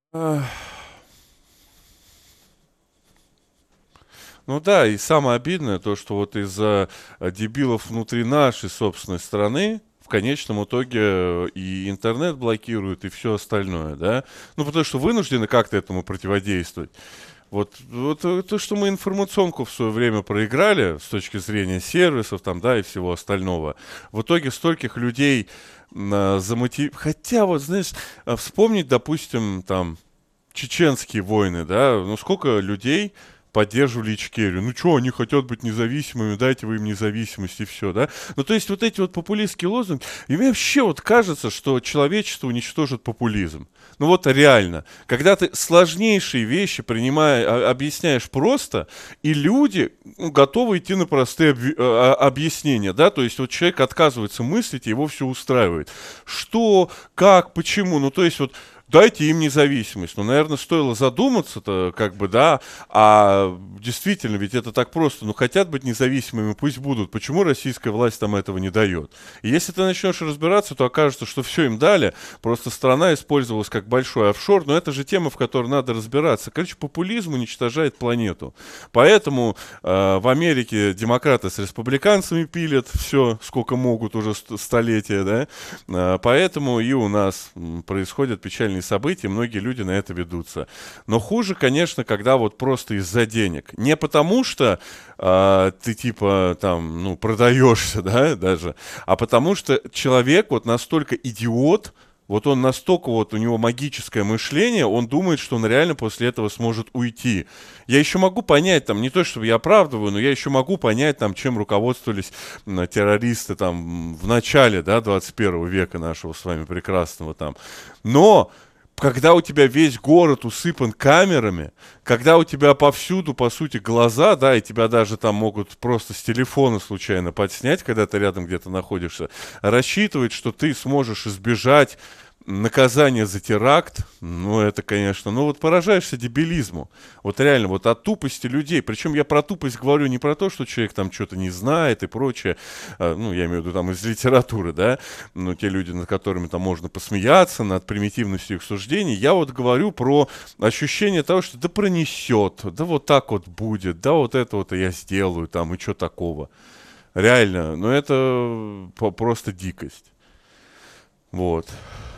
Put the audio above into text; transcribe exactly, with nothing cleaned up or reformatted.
Ах. Ну да, и самое обидное то, что вот из-за э, дебилов внутри нашей собственной страны в конечном итоге э, и интернет блокируют, и все остальное, да. Ну, потому что вынуждены как-то этому противодействовать. Вот, вот э, то, что мы информационку в свое время проиграли с точки зрения сервисов там, да, и всего остального, в итоге стольких людей м, замотив... Хотя вот, знаешь, а, вспомнить, допустим, там, чеченские войны, да, ну сколько людей поддерживали Ичкерию. Ну что, они хотят быть независимыми, дайте вы им независимость и все, да. Ну то есть вот эти вот популистские лозунги, и мне вообще вот кажется, что человечество уничтожит популизм. Ну вот реально, когда ты сложнейшие вещи принимая, а, объясняешь просто, и люди ну, готовы идти на простые обви- а, а, объяснения, да, то есть вот человек отказывается мыслить, и его все устраивает. Что, как, почему, ну то есть вот дайте им независимость. Ну, наверное, стоило задуматься-то, как бы, да, а действительно, ведь это так просто. Ну, хотят быть независимыми, пусть будут. Почему российская власть там этого не дает? И если ты начнешь разбираться, то окажется, что все им дали, просто страна использовалась как большой офшор, но это же тема, в которой надо разбираться. Короче, популизм уничтожает планету. Поэтому э, в Америке демократы с республиканцами пилят все, сколько могут уже ст- столетия, да, Э, поэтому и у нас м, происходят печальные события, многие люди на это ведутся. Но хуже, конечно, когда вот просто из-за денег. Не потому что а, ты типа там, ну, продаешься, да, даже, а потому что человек вот настолько идиот, вот он настолько вот у него магическое мышление, он думает, что он реально после этого сможет уйти. Я еще могу понять, там, не то чтобы я оправдываю, но я еще могу понять, там, чем руководствовались м, террористы там в начале, да, двадцать первого века нашего с вами прекрасного там. Но когда у тебя весь город усыпан камерами, когда у тебя повсюду, по сути, глаза, да, и тебя даже там могут просто с телефона случайно подснять, когда ты рядом где-то находишься, рассчитывать, что ты сможешь избежать наказание за теракт, ну, это, конечно, ну, вот поражаешься дебилизму. Вот реально, вот от тупости людей. Причем я про тупость говорю не про то, что человек там что-то не знает и прочее. А, ну, я имею в виду там из литературы, да, ну, те люди, над которыми там можно посмеяться, над примитивностью их суждений. Я вот говорю про ощущение того, что да пронесет, да вот так вот будет, да вот это вот я сделаю там, и что такого. Реально, ну, это по- просто дикость. Вот.